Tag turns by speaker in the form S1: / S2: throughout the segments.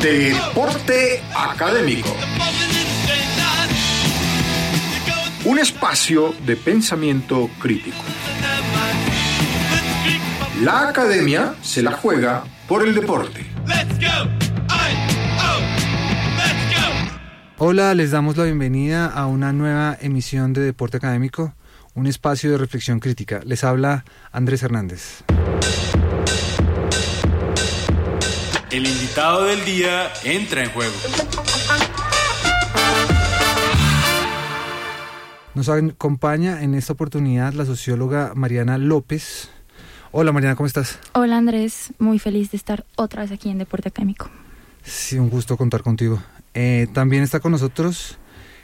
S1: Deporte Académico. Un espacio de pensamiento crítico. La academia se la juega por el deporte.
S2: Hola, les damos la bienvenida a una nueva emisión de Deporte Académico, un espacio de reflexión crítica. Les habla Andrés Hernández.
S3: El invitado del día entra en juego.
S2: Nos acompaña en esta oportunidad la socióloga Mariana López. Hola Mariana, ¿cómo estás?
S4: Hola Andrés, muy feliz de estar otra vez aquí en Deporte Académico.
S2: Sí, un gusto contar contigo. También está con nosotros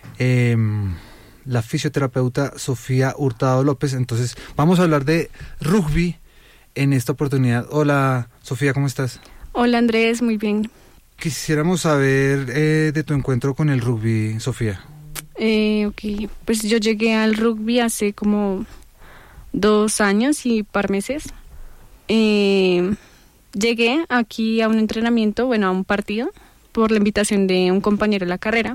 S2: la fisioterapeuta Sofía Hurtado López. Entonces vamos a hablar de rugby en esta oportunidad. Hola Sofía, ¿cómo estás?
S5: Hola Andrés, muy bien.
S2: Quisiéramos saber de tu encuentro con el rugby, Sofía.
S5: Ok, pues yo llegué al rugby hace como 2 años y par meses. Llegué aquí a un entrenamiento, a un partido, por la invitación de un compañero de la carrera.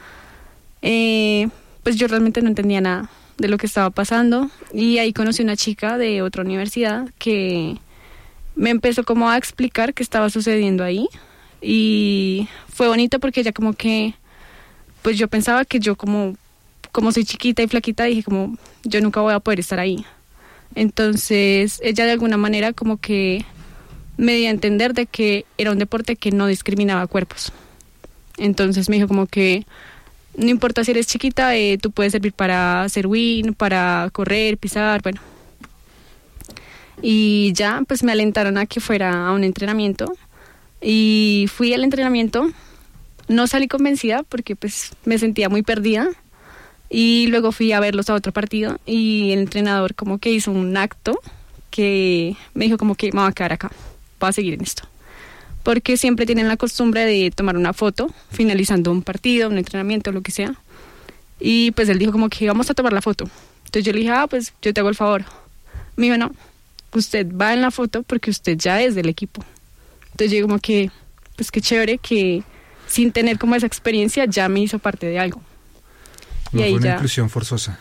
S5: Pues yo realmente no entendía nada de lo que estaba pasando y ahí conocí una chica de otra universidad que me empezó como a explicar qué estaba sucediendo ahí y fue bonito porque ella como que, pues yo pensaba que yo como soy chiquita y flaquita, dije como yo nunca voy a poder estar ahí. Entonces ella de alguna manera como que me dio a entender de que era un deporte que no discriminaba cuerpos. Entonces me dijo como que no importa si eres chiquita, tú puedes servir para hacer win, para correr, pisar, bueno. Y ya pues me alentaron a que fuera a un entrenamiento y fui al entrenamiento. No salí convencida porque pues me sentía muy perdida y luego fui a verlos a otro partido y el entrenador como que hizo un acto que me dijo como que me voy a quedar acá, voy a seguir en esto, porque siempre tienen la costumbre de tomar una foto finalizando un partido, un entrenamiento, lo que sea, y pues él dijo como que vamos a tomar la foto. Entonces yo le dije, pues yo te hago el favor. Me dijo, no, usted va en la foto porque usted ya es del equipo. Entonces yo como que, pues qué chévere que sin tener como esa experiencia ya me hizo parte de algo.
S2: No, y ahí fue una inclusión forzosa.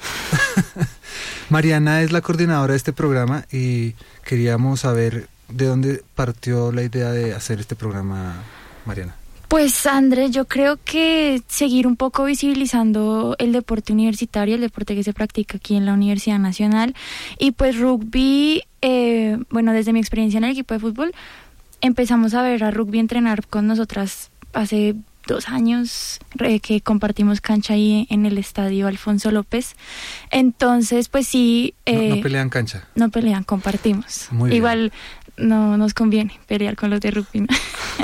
S2: Mariana es la coordinadora de este programa y queríamos saber de dónde partió la idea de hacer este programa, Mariana.
S4: Pues Andrés, yo creo que seguir un poco visibilizando el deporte universitario, el deporte que se practica aquí en la Universidad Nacional, y pues rugby, desde mi experiencia en el equipo de fútbol, empezamos a ver a rugby entrenar con nosotras hace 2 años que compartimos cancha ahí en el estadio Alfonso López. Entonces, pues sí.
S2: No pelean cancha.
S4: No pelean, compartimos.
S2: Muy bien.
S4: Igual no nos conviene pelear con los de rugby, ¿no?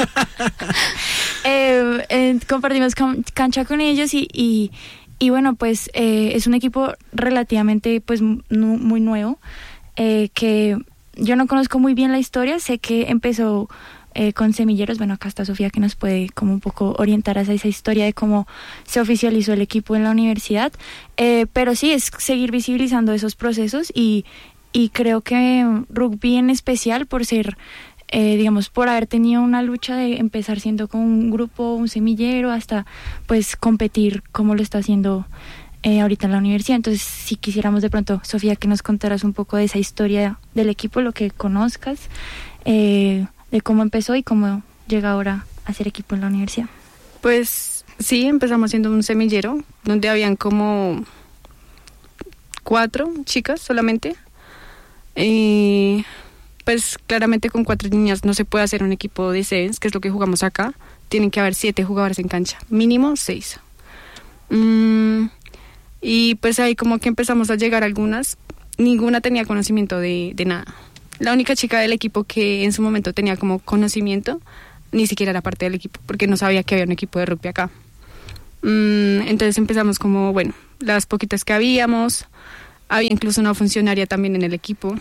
S4: Compartimos cancha con ellos y bueno, pues es un equipo relativamente pues muy nuevo, que yo no conozco muy bien la historia. Sé que empezó con semilleros. Bueno, acá está Sofía que nos puede como un poco orientar hacia esa historia de cómo se oficializó el equipo en la universidad, pero sí, es seguir visibilizando esos procesos y creo que rugby en especial por ser, por haber tenido una lucha de empezar siendo con un grupo, un semillero, hasta pues competir como lo está haciendo ahorita en la universidad. Entonces si quisiéramos de pronto, Sofía, que nos contaras un poco de esa historia del equipo, lo que conozcas, de cómo empezó y cómo llega ahora a ser equipo en la universidad.
S5: Pues sí, empezamos siendo un semillero donde habían como 4 chicas solamente. Pues claramente con 4 niñas no se puede hacer un equipo de 6, que es lo que jugamos acá. Tienen que haber 7 jugadores en cancha, mínimo 6. Y pues ahí como que empezamos a llegar algunas. Ninguna tenía conocimiento de nada. La única chica del equipo que en su momento tenía como conocimiento, ni siquiera era parte del equipo, porque no sabía que había un equipo de rugby acá. Entonces empezamos como, las poquitas que habíamos. Había incluso una funcionaria también en el equipo.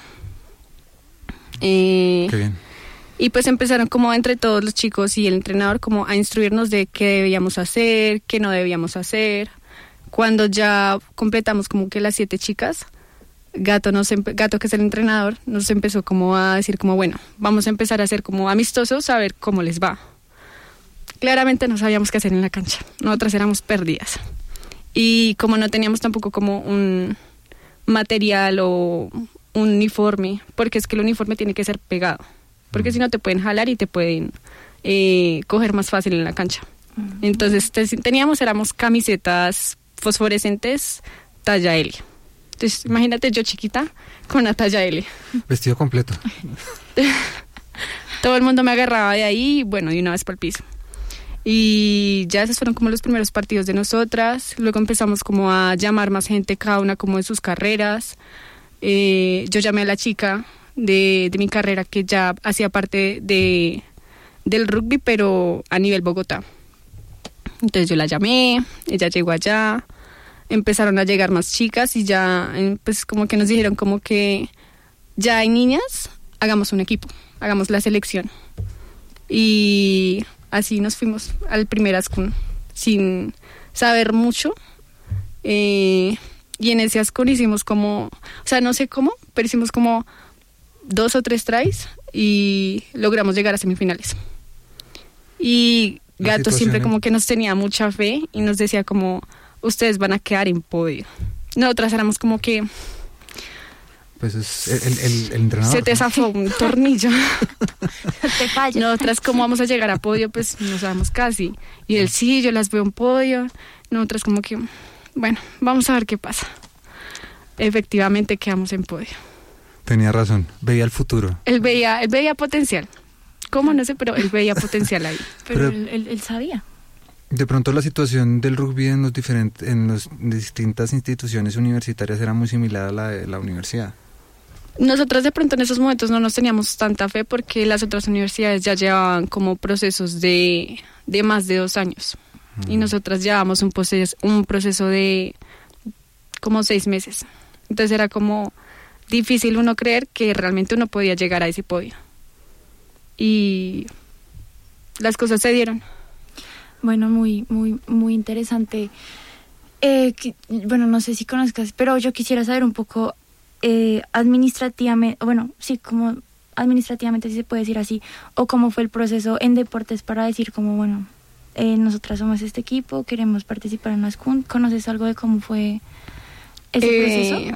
S2: Qué bien.
S5: Y pues empezaron como entre todos los chicos y el entrenador como a instruirnos de qué debíamos hacer, qué no debíamos hacer. Cuando ya completamos como que las 7 chicas, Gato, que es el entrenador, nos empezó como a decir como, vamos a empezar a ser como amistosos, a ver cómo les va. claramente no sabíamos qué hacer en la cancha. Nosotras éramos perdidas. Y como no teníamos tampoco como un material o un uniforme, porque es que el uniforme tiene que ser pegado, porque si no te pueden jalar y te pueden coger más fácil en la cancha. Entonces éramos camisetas fosforescentes talla L. Entonces imagínate yo chiquita con una talla L.
S2: Vestido completo.
S5: Todo el mundo me agarraba de ahí y bueno, de una vez para el piso. Y ya esos fueron como los primeros partidos de nosotras. Luego empezamos como a llamar más gente, cada una como de sus carreras. Yo llamé a la chica de mi carrera que ya hacía parte del rugby, pero a nivel Bogotá. Entonces yo la llamé, ella llegó allá, empezaron a llegar más chicas y ya pues como que nos dijeron como que ya hay niñas, hagamos un equipo, hagamos la selección. Y así nos fuimos al primer ASCUN sin saber mucho. Y en ese ASCUN hicimos como, o sea, no sé cómo, pero hicimos como 2 o 3 tries y logramos llegar a semifinales. Y Gato siempre como que nos tenía mucha fe y nos decía como, ustedes van a quedar en podio. Nosotras éramos como que...
S2: Pues es el entrenador.
S5: Se te zafó un tornillo.
S4: Te falla.
S5: Nosotras, ¿cómo vamos a llegar a podio? Pues no sabemos casi. Y él, sí, yo las veo en podio. Nosotras como que, bueno, vamos a ver qué pasa. Efectivamente quedamos en podio.
S2: Tenía razón, veía el futuro.
S5: Él veía potencial. ¿Cómo? No sé, pero él veía potencial ahí.
S4: Pero él sabía.
S2: De pronto la situación del rugby en las distintas instituciones universitarias era muy similar a la de la universidad.
S5: Nosotros de pronto en esos momentos no nos teníamos tanta fe porque las otras universidades ya llevaban como procesos de más de 2 años. Y nosotras llevábamos un proceso de como 6 meses. Entonces era como difícil uno creer que realmente uno podía llegar a ese podio. Y las cosas se dieron.
S4: Bueno, muy, muy, muy interesante. Bueno, no sé si conozcas, pero yo quisiera saber un poco administrativamente, bueno, sí, como administrativamente, si se puede decir así, o cómo fue el proceso en deportes para decir como, bueno, nosotras somos este equipo, queremos participar en una ASCUN. ¿Conoces algo de cómo fue ese proceso?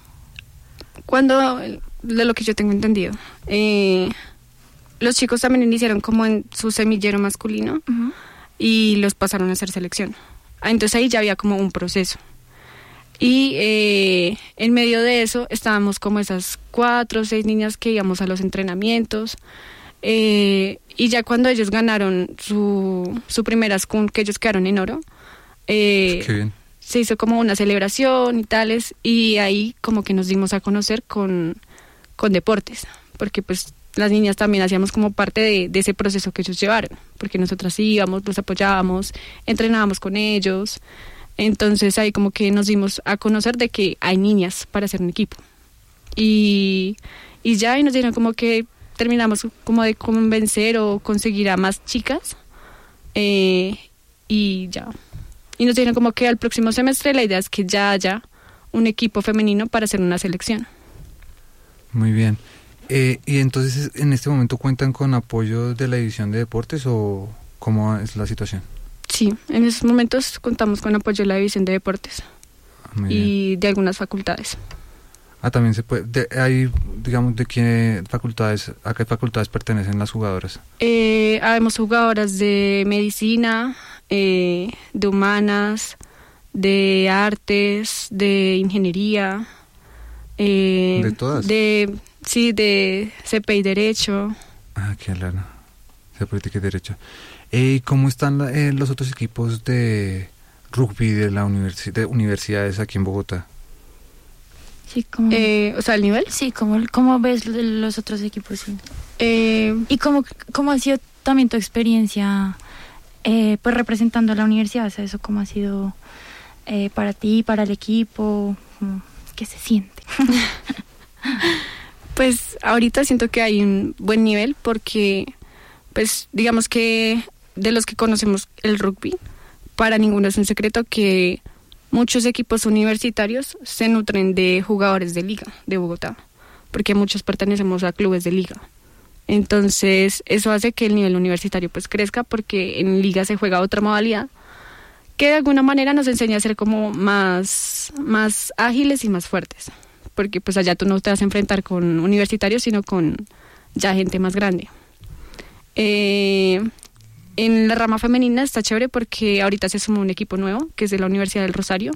S5: De lo que yo tengo entendido, los chicos también iniciaron como en su semillero masculino. Uh-huh. Y los pasaron a hacer selección. Entonces ahí ya había como un proceso. Y en medio de eso estábamos como esas 4 o 6 niñas que íbamos a los entrenamientos. Y ya cuando ellos ganaron su primera ASCUN, que ellos quedaron en oro,
S2: Qué bien.
S5: Se hizo como una celebración y tales. Y ahí como que nos dimos a conocer con deportes. Porque pues las niñas también hacíamos como parte de ese proceso que ellos llevaron, porque nosotras íbamos, los apoyábamos, entrenábamos con ellos. Entonces ahí como que nos dimos a conocer de que hay niñas para hacer un equipo. Y ya y nos dieron como que terminamos como de convencer o conseguir a más chicas. Y ya. Y nos dijeron como que al próximo semestre la idea es que ya haya un equipo femenino para hacer una selección.
S2: Muy bien. ¿Y entonces en este momento cuentan con apoyo de la división de deportes o cómo es la situación?
S5: Sí, en esos momentos contamos con apoyo de la división de deportes y de algunas facultades.
S2: También se puede, digamos, ¿de qué facultades, a qué facultades pertenecen las jugadoras?
S5: Habemos jugadoras de medicina, de humanas, de artes, de ingeniería.
S2: ¿De todas?
S5: Sí, de CP y Derecho.
S2: Qué claro. De Política y Derecho. ¿Y cómo están los otros equipos de rugby de la de universidades aquí en Bogotá?
S4: Sí, como...
S5: o sea, ¿el nivel?
S4: Sí, ¿cómo ves los otros equipos? Sí. ¿Y cómo ha sido también tu experiencia pues representando a la universidad? O sea, ¿eso cómo ha sido para ti, para el equipo? ¿Qué se siente?
S5: Pues ahorita siento que hay un buen nivel porque, pues digamos que de los que conocemos el rugby, para ninguno es un secreto que muchos equipos universitarios se nutren de jugadores de liga de Bogotá, porque muchos pertenecemos a clubes de liga. Entonces eso hace que el nivel universitario pues crezca, porque en liga se juega otra modalidad que de alguna manera nos enseña a ser como más ágiles y más fuertes, porque pues allá tú no te vas a enfrentar con universitarios, sino con ya gente más grande. En la rama femenina está chévere porque ahorita se sumó un equipo nuevo que es de la Universidad del Rosario,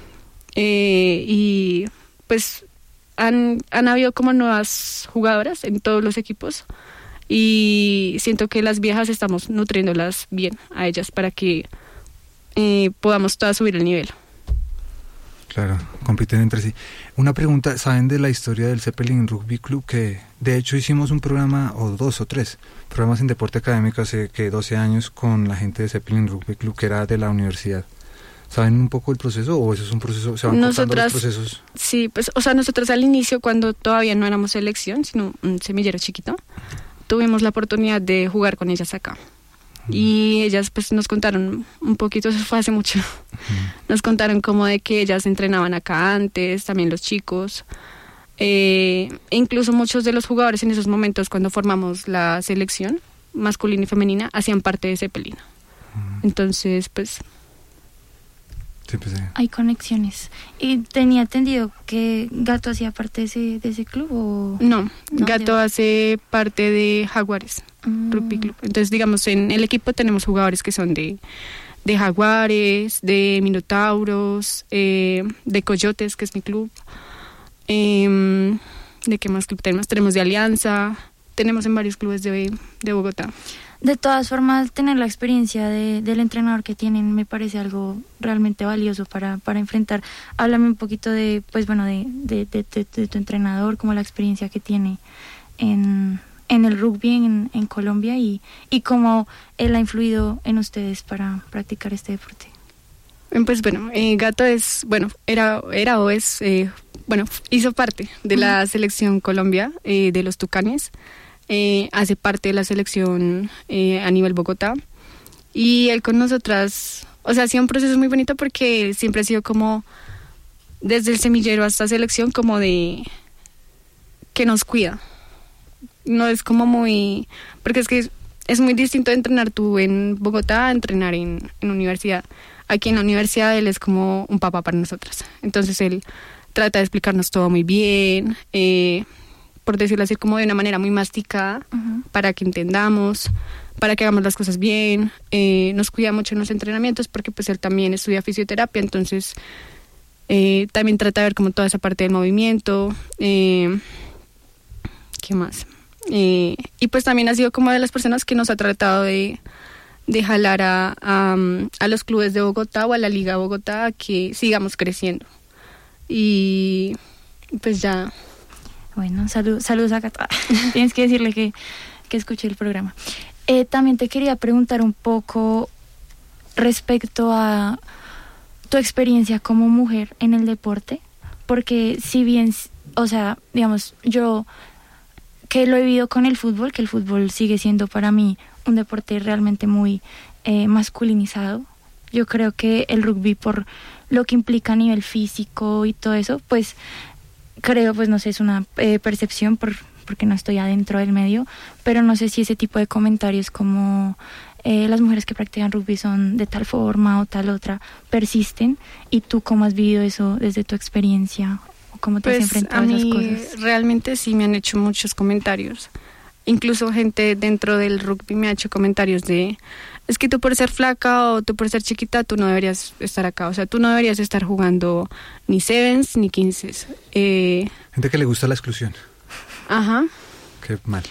S5: y pues han habido como nuevas jugadoras en todos los equipos, y siento que las viejas estamos nutriéndolas bien a ellas para que podamos todas subir el nivel.
S2: Claro, compiten entre sí. Una pregunta, ¿saben de la historia del Zeppelin Rugby Club? Que de hecho hicimos un programa, o 2 o 3 programas en deporte académico hace 12 años con la gente de Zeppelin Rugby Club, que era de la universidad. ¿Saben un poco el proceso o eso es un proceso, se van cortando los procesos? Sí,
S5: pues, o sea, nosotros al inicio, cuando todavía no éramos selección, sino un semillero chiquito, tuvimos la oportunidad de jugar con ellas acá. Y ellas pues nos contaron un poquito, eso fue hace mucho, nos contaron como de que ellas entrenaban acá antes, también los chicos, e incluso muchos de los jugadores en esos momentos cuando formamos la selección masculina y femenina hacían parte de Zeppelin. Entonces pues...
S2: Sí, pues, sí.
S4: Hay conexiones. ¿Y tenía entendido que Gato hacía parte de ese club o...?
S5: No, Gato hace parte de Jaguares Rugby Club. Entonces, digamos, en el equipo tenemos jugadores que son de Jaguares, de Minotauros, de Coyotes, que es mi club. ¿De qué más club tenemos? Tenemos de Alianza, tenemos en varios clubes de Bogotá.
S4: De todas formas, tener la experiencia del entrenador que tienen me parece algo realmente valioso para enfrentar. Háblame un poquito de, pues bueno, de tu entrenador, como la experiencia que tiene en el rugby en Colombia y cómo él ha influido en ustedes para practicar este deporte.
S5: Pues bueno, Gato es, bueno, era o es, bueno, hizo parte de la selección Colombia de los Tucanes. Hace parte de la selección a nivel Bogotá, y él con nosotras, o sea, ha sido un proceso muy bonito porque siempre ha sido como desde el semillero hasta selección, como de que nos cuida. No es como muy, porque es que es muy distinto de entrenar tú en Bogotá a entrenar en universidad. Aquí en la universidad él es como un papá para nosotras, entonces él trata de explicarnos todo muy bien, por decirlo así, como de una manera muy masticada, para que entendamos, para que hagamos las cosas bien. Nos cuida mucho en los entrenamientos porque pues él también estudia fisioterapia, entonces también trata de ver como toda esa parte del movimiento. ¿Qué más? Y pues también ha sido como de las personas que nos ha tratado de jalar a los clubes de Bogotá o a la Liga de Bogotá a que sigamos creciendo. Y pues ya...
S4: Bueno, saludos a Gato. Tienes que decirle que escuché el programa. También te quería preguntar un poco respecto a tu experiencia como mujer en el deporte, porque si bien, o sea, digamos, yo que lo he vivido con el fútbol, que el fútbol sigue siendo para mí un deporte realmente muy masculinizado, yo creo que el rugby, por lo que implica a nivel físico y todo eso, pues... creo, pues no sé, es una percepción porque no estoy adentro del medio, pero no sé si ese tipo de comentarios como las mujeres que practican rugby son de tal forma o tal otra persisten. ¿Y tú cómo has vivido eso desde tu experiencia? ¿O cómo te has enfrentado a esas cosas?
S5: Realmente sí me han hecho muchos comentarios. Incluso gente dentro del rugby me ha hecho comentarios de... es que tú por ser flaca o tú por ser chiquita, tú no deberías estar acá. O sea, tú no deberías estar jugando ni sevens ni 15s.
S2: Gente que le gusta la exclusión.
S5: Ajá.
S2: Qué mal.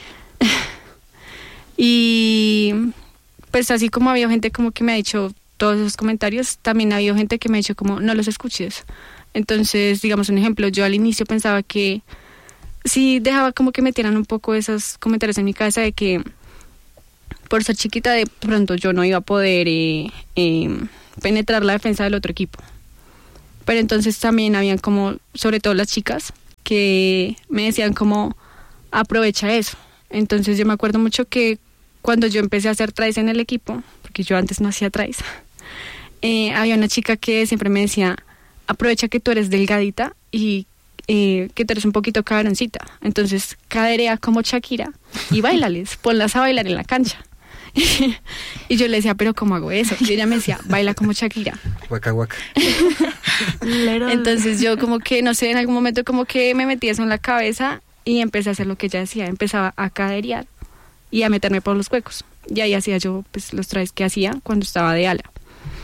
S5: Y pues así como había gente como que me ha dicho todos esos comentarios, también ha habido gente que me ha dicho como no los escuches. Entonces, digamos un ejemplo, yo al inicio pensaba que sí dejaba como que metieran un poco esos comentarios en mi cabeza de que por ser chiquita de pronto yo no iba a poder penetrar la defensa del otro equipo. Pero entonces también habían como, sobre todo las chicas, que me decían como, aprovecha eso. Entonces yo me acuerdo mucho que cuando yo empecé a hacer tries en el equipo, porque yo antes no hacía tries, había una chica que siempre me decía, aprovecha que tú eres delgadita y que tú eres un poquito cabroncita. Entonces, caderea como Shakira y bailales, ponlas a bailar en la cancha. Y yo le decía, ¿pero cómo hago eso? Y ella me decía, baila como Shakira.
S2: Guaca, guaca.
S5: Entonces yo como que, no sé, en algún momento como que me metí eso en la cabeza y empecé a hacer lo que ella decía. Empezaba a caderear y a meterme por los huecos. Y ahí hacía yo pues los trajes que hacía cuando estaba de ala.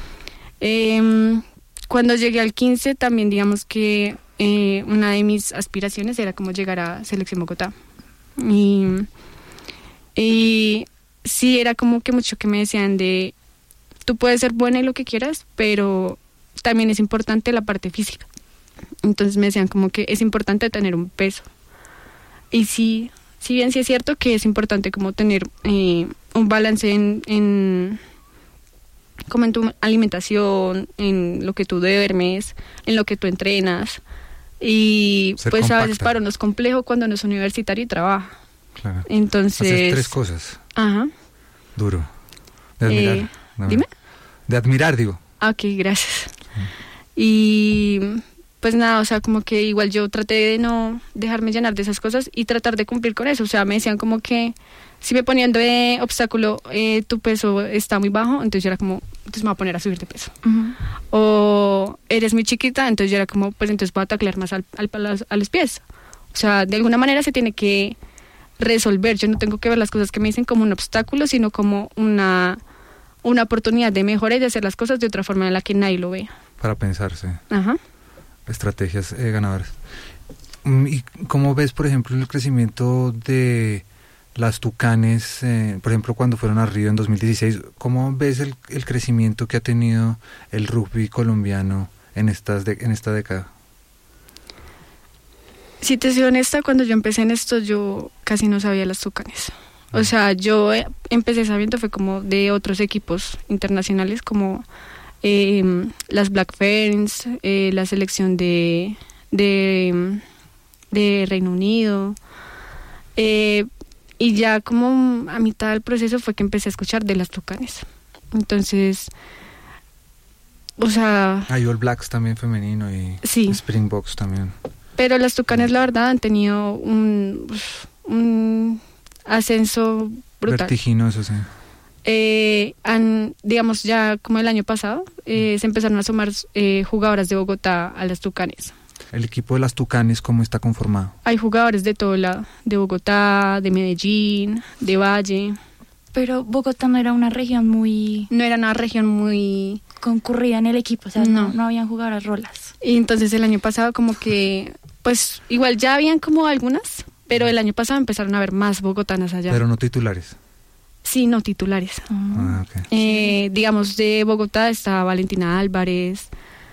S5: Cuando llegué al 15 también digamos que una de mis aspiraciones era como llegar a Selección Bogotá. Y sí, era como que mucho que me decían de, tú puedes ser buena y lo que quieras, pero también es importante la parte física. Entonces me decían como que es importante tener un peso. Y sí, si bien sí es cierto que es importante como tener un balance como en tu alimentación, en lo que tú duermes, en lo que tú entrenas. Y
S2: ser
S5: pues
S2: compacta.
S5: A veces para uno es complejo cuando uno es universitario y trabaja.
S2: Claro.
S5: Entonces...
S2: Haces 3 cosas.
S5: Ajá.
S2: Duro. De admirar.
S5: Dime.
S2: De admirar, digo.
S5: Ok, gracias. Y pues nada, o sea, como que igual yo traté de no dejarme llenar de esas cosas y tratar de cumplir con eso. O sea, me decían como que si me ponían de obstáculo, tu peso está muy bajo, entonces yo era como, entonces me voy a poner a subir de peso.
S4: Ujú.
S5: O eres muy chiquita, entonces yo era como, pues entonces voy a taclear más a los pies. O sea, de alguna manera se tiene que resolver. Yo no tengo que ver las cosas que me dicen como un obstáculo, sino como una oportunidad de mejorar y de hacer las cosas de otra forma en la que nadie lo ve.
S2: Para pensarse.
S5: Ajá.
S2: Estrategias ganadoras. ¿Y cómo ves, por ejemplo, el crecimiento de las Tucanes, por ejemplo, cuando fueron a Río en 2016? ¿Cómo ves el crecimiento que ha tenido el rugby colombiano en esta década?
S5: Si te soy honesta, cuando yo empecé en esto, yo casi no sabía las Tucanes. O sea, yo empecé sabiendo fue como de otros equipos internacionales, como las Black Ferns, la selección de Reino Unido. Y ya como a mitad del proceso fue que empecé a escuchar de las Tucanes. Entonces, o sea...
S2: Hay All Blacks también femenino y
S5: sí.
S2: Springboks también.
S5: Pero las Tucanes, la verdad, han tenido un ascenso brutal.
S2: Vertiginoso, sí.
S5: Digamos, ya como el año pasado, se empezaron a sumar jugadoras de Bogotá a las Tucanes.
S2: ¿El equipo de las Tucanes cómo está conformado?
S5: Hay jugadores de todo lado, de Bogotá, de Medellín, de Valle.
S4: Pero Bogotá no era una región muy
S5: No era una región muy...
S4: concurrida en el equipo, o sea,
S5: No.
S4: no habían jugadoras rolas.
S5: Y entonces el año pasado como que, pues igual ya habían como algunas, pero el año pasado empezaron a haber más bogotanas allá.
S2: Pero no titulares.
S5: Sí, no titulares.
S2: Ah, ok.
S5: Digamos, de Bogotá está Valentina Álvarez,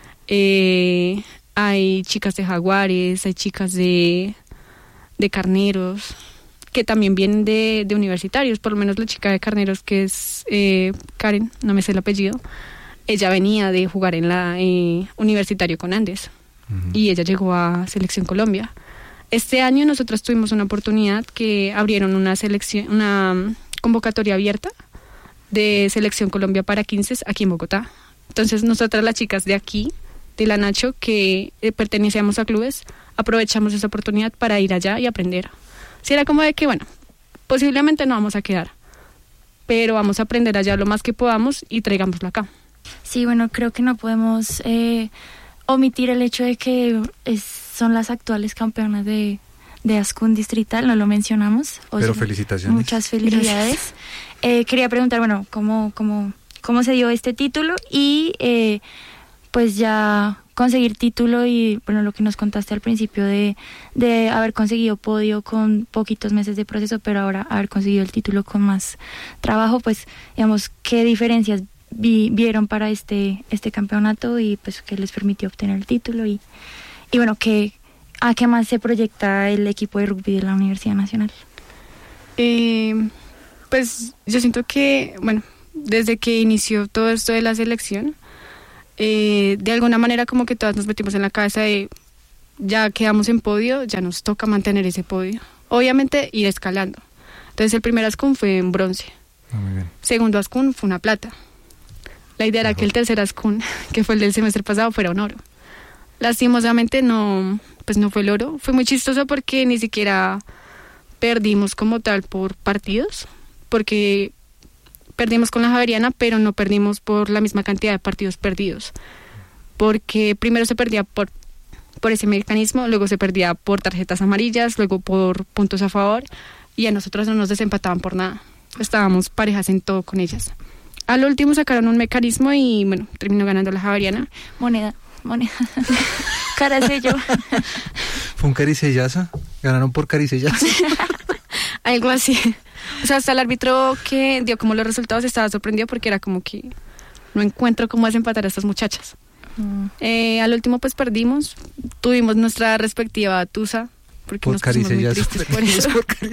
S5: hay chicas de Jaguares, hay chicas de Carneros, que también vienen de universitarios. Por lo menos la chica de Carneros, que es Karen, no me sé el apellido, ella venía de jugar en la Universitario con Andes.
S2: Ujú.
S5: Y ella llegó a Selección Colombia. Este año nosotros tuvimos una oportunidad que abrieron una convocatoria abierta de Selección Colombia para 15 aquí en Bogotá. Entonces nosotras las chicas de aquí, de la Nacho, que pertenecíamos a clubes, aprovechamos esa oportunidad para ir allá y aprender. Si era como de que, bueno, posiblemente no vamos a quedar, pero vamos a aprender allá lo más que podamos y traigámoslo acá.
S4: Sí, bueno, creo que no podemos omitir el hecho de que son las actuales campeonas de Ascun Distrital, no lo mencionamos.
S2: Pero felicitaciones.
S4: Muchas felicidades. Quería preguntar, bueno, ¿cómo se dio este título? Y pues ya conseguir título y, bueno, lo que nos contaste al principio de haber conseguido podio con poquitos meses de proceso, pero ahora haber conseguido el título con más trabajo, pues, digamos, ¿qué diferencias vieron para este campeonato y pues qué les permitió obtener el título? Y bueno, ¿a qué más se proyecta el equipo de rugby de la Universidad Nacional?
S5: Pues yo siento que, bueno, desde que inició todo esto de la selección, de alguna manera como que todas nos metimos en la cabeza de ya quedamos en podio, ya nos toca mantener ese podio. Obviamente ir escalando. Entonces el primer Ascun fue en bronce.
S2: Muy bien.
S5: Segundo Ascun fue una plata. La idea era que el tercer Ascun, que fue el del semestre pasado, fuera un oro. Lastimosamente no pues no fue el oro. Fue muy chistoso porque ni siquiera perdimos como tal por partidos, porque perdimos con la Javeriana, pero no perdimos por la misma cantidad de partidos perdidos, porque primero se perdía por ese mecanismo, luego se perdía por tarjetas amarillas, luego por puntos a favor, y a nosotros no nos desempataban por nada. Estábamos parejas en todo con ellas. Al último sacaron un mecanismo y bueno, terminó ganando la Javeriana.
S4: Moneda. Caracello.
S2: ¿Fue un caricellazo? ¿Ganaron por caricellazo?
S5: Algo así. O sea, hasta el árbitro que dio como los resultados estaba sorprendido porque era como que no encuentro cómo desempatar a estas muchachas. Al último pues perdimos, tuvimos nuestra respectiva tusa porque nos pusimos muy tristes por eso.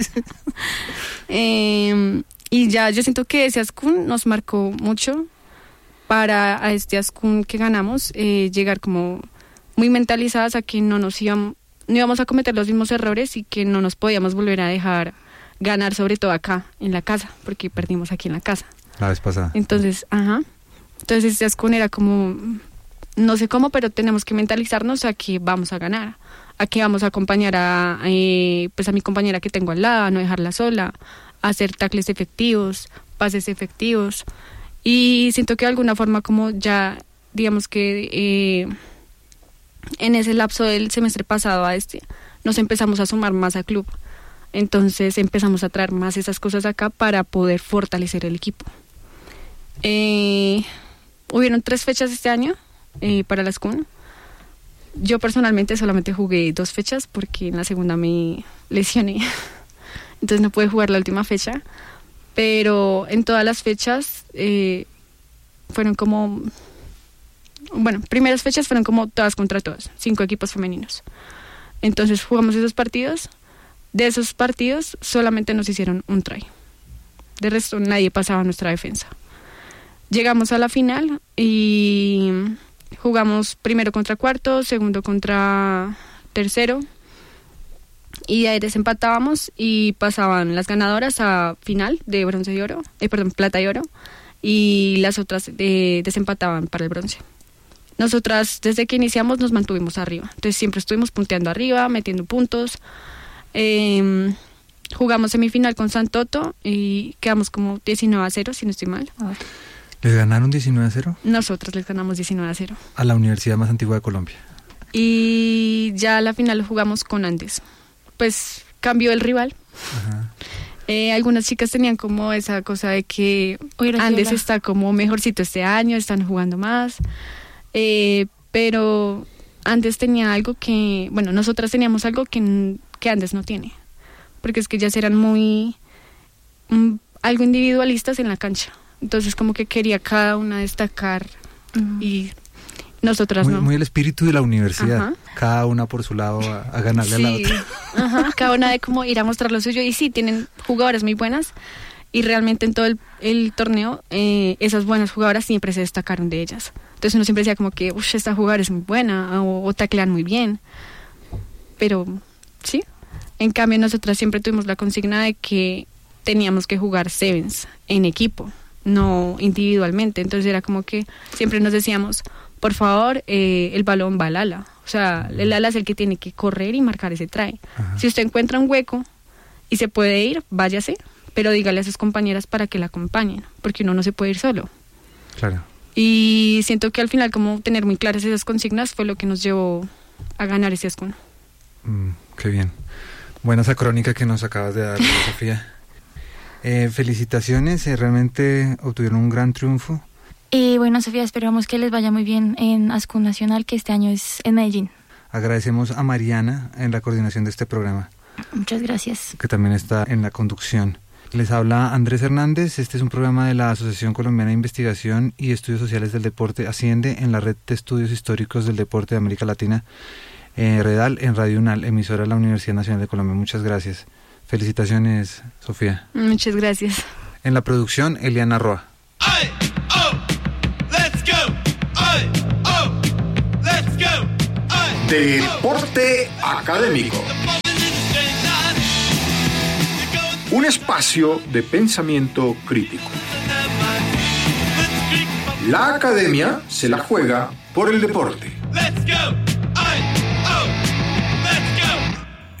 S5: Y ya yo siento que ese Ascun nos marcó mucho para a este Ascun que ganamos, llegar como muy mentalizadas a que no íbamos a cometer los mismos errores y que no nos podíamos volver a dejar ganar, sobre todo acá en la casa, porque perdimos aquí en la casa
S2: la vez pasada.
S5: Entonces este Ascun era como, no sé cómo, pero tenemos que mentalizarnos a que vamos a ganar, a que vamos a acompañar a mi compañera que tengo al lado, a no dejarla sola, a hacer tackles efectivos, pases efectivos. Y siento que de alguna forma como ya, digamos que en ese lapso del semestre pasado a nos empezamos a sumar más al club. Entonces empezamos a traer más esas cosas acá para poder fortalecer el equipo. Hubieron 3 fechas este año para las CUN. Yo personalmente solamente jugué 2 fechas porque en la segunda me lesioné. Entonces no pude jugar la última fecha. Pero en todas las fechas fueron como... Bueno, primeras fechas fueron como todas contra todas, 5 equipos femeninos. Entonces jugamos esos partidos. De esos partidos solamente nos hicieron un try. De resto nadie pasaba nuestra defensa. Llegamos a la final y jugamos primero contra cuarto, segundo contra tercero. Y ahí desempatábamos y pasaban las ganadoras a final de bronce y oro, plata y oro, y las otras desempataban para el bronce. Nosotras desde que iniciamos nos mantuvimos arriba, entonces siempre estuvimos punteando arriba, metiendo puntos. Jugamos semifinal con Santoto y quedamos como 19-0, si no estoy mal.
S2: ¿Les ganaron 19-0?
S5: Nosotras les ganamos 19-0.
S2: A la universidad más antigua de Colombia.
S5: Y ya a la final jugamos con Andes. Pues cambió el rival.
S2: Ajá.
S5: Algunas chicas tenían como esa cosa de que Andes está como mejorcito este año, están jugando más. Pero Andes tenía algo que, bueno, nosotras teníamos algo que Andes no tiene. Porque es que ellas eran muy, algo individualistas en la cancha. Entonces como que quería cada una destacar y nosotras no.
S2: Muy el espíritu de la universidad.
S5: Ajá.
S2: Cada una por su lado a ganarle a la otra.
S5: Ajá. Cada una de como ir a mostrar lo suyo. Y sí, tienen jugadoras muy buenas. Y realmente en todo el torneo, esas buenas jugadoras siempre se destacaron de ellas. Entonces uno siempre decía como que, esta jugadora es muy buena o taclean muy bien. Pero sí, en cambio nosotras siempre tuvimos la consigna de que teníamos que jugar sevens en equipo, no individualmente. Entonces era como que siempre nos decíamos, por favor, el balón va al ala. O sea, el ala es el que tiene que correr y marcar ese try. Ajá. Si usted encuentra un hueco y se puede ir, váyase, pero dígale a sus compañeras para que la acompañen, porque uno no se puede ir solo.
S2: Claro.
S5: Y siento que al final como tener muy claras esas consignas fue lo que nos llevó a ganar ese Ascun.
S2: Qué bien. Buena esa crónica que nos acabas de dar, Sofía. Felicitaciones, realmente obtuvieron un gran triunfo.
S4: Bueno, Sofía, esperamos que les vaya muy bien en Ascun Nacional, que este año es en Medellín.
S2: Agradecemos a Mariana en la coordinación de este programa.
S4: Muchas gracias.
S2: Que también está en la conducción. Les habla Andrés Hernández. Este es un programa de la Asociación Colombiana de Investigación y Estudios Sociales del Deporte, Asciende, en la Red de Estudios Históricos del Deporte de América Latina, Redal, en Radio UNAL, emisora de la Universidad Nacional de Colombia. Muchas gracias. Felicitaciones, Sofía.
S5: Muchas gracias.
S2: En la producción, Eliana Roa.
S3: Ay, oh, let's go. Ay, oh, let's go. Ay,
S1: Deporte Académico. Un espacio de pensamiento crítico. La academia se la juega por el deporte.
S3: Let's go. Ay, oh,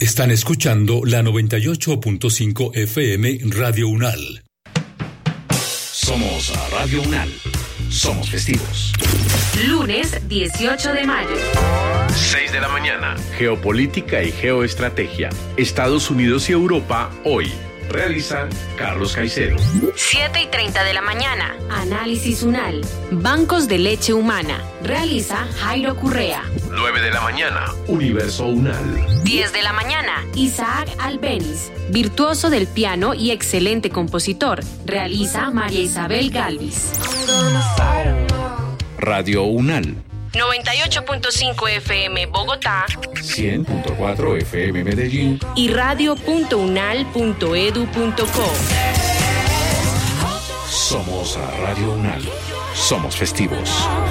S6: Están escuchando la 98.5 FM Radio Unal.
S7: Somos Radio Unal. Somos festivos.
S8: Lunes 18 de mayo.
S9: 6 de la mañana. Geopolítica y geoestrategia. Estados Unidos y Europa hoy. Realiza Carlos Caicedo.
S8: 7:30 de la mañana. Análisis Unal. Bancos de leche humana. Realiza Jairo Currea.
S9: 9 de la mañana. Universo Unal.
S8: 10 de la mañana. Isaac Albeniz. Virtuoso del piano y excelente compositor. Realiza María Isabel Galvis.
S7: Radio Unal.
S8: 98.5 FM Bogotá.
S7: 100.4 FM Medellín.
S8: Y radio.unal.edu.co.
S7: Somos Radio Unal. Somos festivos.